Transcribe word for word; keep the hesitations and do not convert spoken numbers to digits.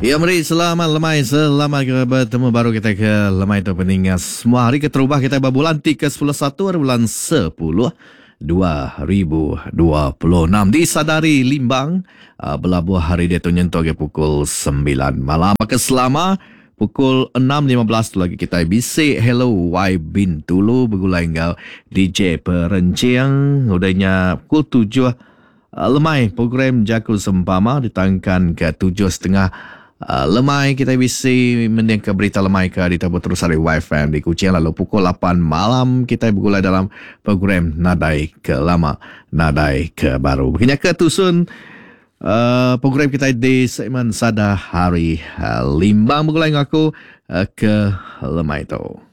Ya, mari selamat lemai, selamat kita bertemu baru kita ke lemai tu peningat semua hari keterubah kita berbulan tiga sepuluh satu hari bulan sepuluh dua ribu dua puluh enam disadari Limbang uh, belabuh hari dia tu nyentuh ke pukul sembilan malam. Maka selama pukul enam lima belas tu lagi kita bisik hello Y bin Tulu bergulai engkau D J Perenciang udahnya pukul tujuh uh, lemai program Jakul Sempama ditangkan ke tujuh setengah. Uh, lemai kita bisa mendengar berita lemai ke di tabur terus hari Y F M di Kuching. Lalu pukul lapan malam kita bergulai dalam program Nadai ke Lama, Nadai ke Baru. Begini ke tusun uh, program kita di segmen Sada Hari uh, Limbang bergulai dengan aku uh, ke lemai tu.